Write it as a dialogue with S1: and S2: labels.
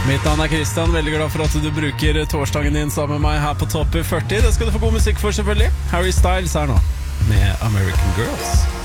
S1: Mitt navn Kristian, veldig glad for at du bruker torsdagen din sammen med meg her på Topp 40. Det skal du få god musikk for selvfølgelig. Harry Styles her nå, med American Girls.